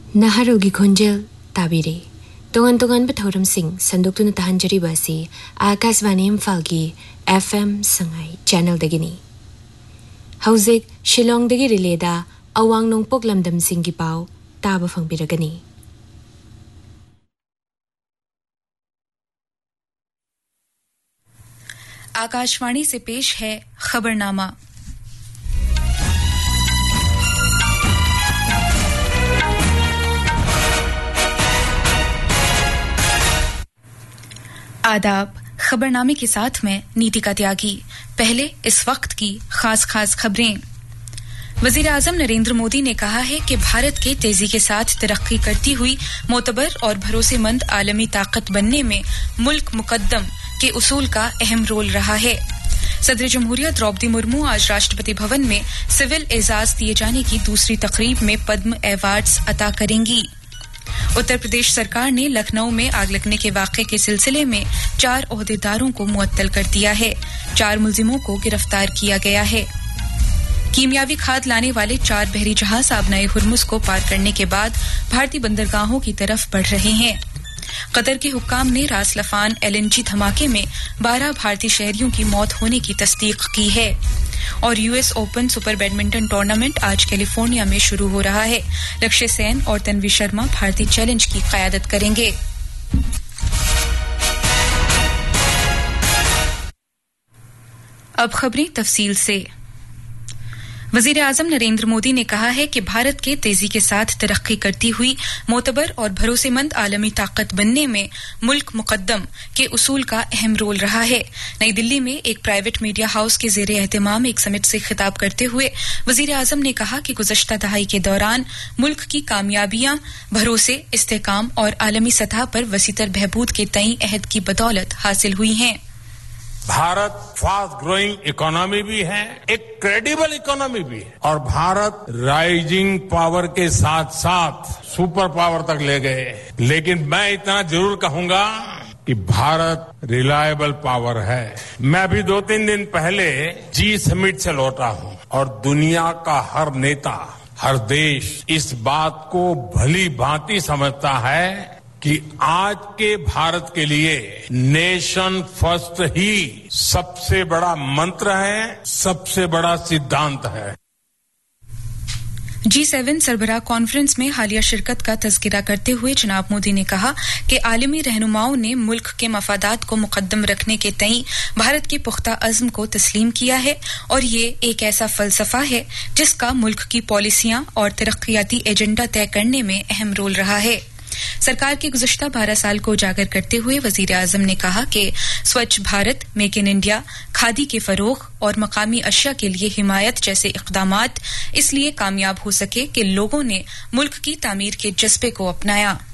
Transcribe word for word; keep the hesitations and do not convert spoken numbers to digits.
Naharugi Khonjel Tabiri Tongan Tongan Bathoramsing Sandukuna Tahanjari Basi Akasvani Imphal F M Sangai Channel Dagini Hauzik Shillong Dagi Rileda Awang Nongpok Lamdam Singi Pau Taba Fangbiragani Akashvani से पेश है खबरनामा। आदाब। खबरनामे के साथ में नीतिका त्यागी। पहले इस वक्त की खास खास खबरें। वजीर आजम नरेंद्र मोदी ने कहा है कि भारत के तेजी के साथ तरक्की करती हुई मोतबर और भरोसेमंद आलमी ताकत बनने में मुल्क मुकद्दम के उसूल का अहम रोल रहा है। सदर जमहूरिया द्रौपदी मुर्मू आज राष्ट्रपति भवन में सिविल एजाज दिए जाने की दूसरी तकरीब में पद्म अवार्ड्स अता करेंगी। उत्तर प्रदेश सरकार ने लखनऊ में आग लगने के वाक़े के सिलसिले में चार ओहदेदारों को मुअत्तल कर दिया है। चार मुलजिमों को गिरफ्तार किया गया है। कीमियावी खाद लाने वाले चार बहरी जहाज आबनाए हुर्मुज को पार करने के बाद भारतीय बंदरगाहों की तरफ बढ़ रहे हैं। कतर के हुक्काम ने रास लफान एलएनजी धमाके में बारह भारतीय शहरियों की मौत होने की तस्दीक की है। और US open super badminton tournament आज कैलिफोर्निया में शुरू हो रहा है। लक्ष्य सेन और तन्वी शर्मा भारतीय चैलेंज की क़यादत करेंगे। अब खबरें तफसील से। वजीर आजम नरेंद्र मोदी ने कहा है कि भारत के तेजी के साथ तरक्की करती हुई मोतबर और भरोसेमंद आलमी ताकत बनने में मुल्क मुकद्दम के उसूल का अहम रोल रहा है। नई दिल्ली में एक प्राइवेट मीडिया हाउस के ज़ेरे एहतमाम एक समिट से खिताब करते हुए वजीर आजम ने कहा कि गुज़श्ता दहाई के दौरान मुल्क की कामयाबियां भरोसे, इस्तेहकाम और आलमी सतह पर वसीतर बहबूद के तय अहद की बदौलत हासिल हुई हैं। भारत फास्ट ग्रोइंग इकोनॉमी भी है, एक क्रेडिबल इकोनॉमी भी है और भारत राइजिंग पावर के साथ साथ सुपर पावर तक ले गए। लेकिन मैं इतना जरूर कहूंगा कि भारत रिलायबल पावर है। मैं अभी दो तीन दिन पहले जी समिट से लौटा हूं और दुनिया का हर नेता, हर देश इस बात को भली भांति समझता है कि आज के भारत के लिए नेशन फर्स्ट ही सबसे बड़ा मंत्र है, सबसे बड़ा सिद्धांत है। जी सेवन सरबराह कॉन्फ्रेंस में हालिया शिरकत का तज़किरा करते हुए जनाब मोदी ने कहा कि आलमी रहनुमाओं ने मुल्क के मफादात को मुकद्दम रखने के तय भारत के पुख्ता अज़्म को तस्लीम किया है और ये एक ऐसा फलसफा है जिसका मुल्क की पॉलिसियां और तरक्कियाती एजेंडा तय करने में अहम रोल रहा है। सरकार के गुज़श्ता बारह साल को उजागर करते हुए वजीर आजम ने कहा कि स्वच्छ Bharat, make in India, khadi के फरोग और मकामी अशिया के लिए हिमायत जैसे इक़दामात इसलिए कामयाब हो सके कि लोगों ने मुल्क की तामीर के जज्बे को अपनाया।